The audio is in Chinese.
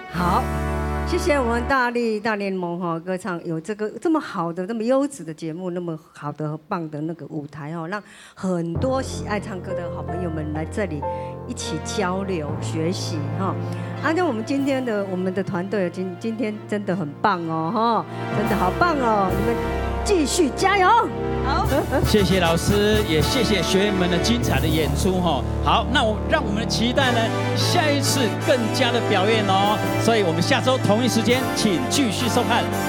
好，谢谢我们大力大联盟哈歌唱有这个这么好的、这么优质的节目，那么好的、棒的那个舞台哦，让很多喜爱唱歌的好朋友们来这里一起交流学习哈。那我们今天的我们的团队今天真的很棒哦哈，真的好棒哦，你们继续加油！好， 谢谢老师，也谢谢学员们的精彩的演出哈。好，那让我们期待呢下一次更加的表演哦。所以我们下周同一时间，请继续收看